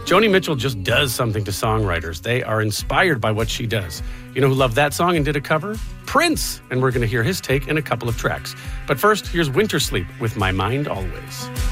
Joni Mitchell just does something to songwriters. They are inspired by what she does. You know who loved that song and did a cover? Prince. And we're going to hear his take in a couple of tracks. But first, here's Winter Sleep with My Mind Always.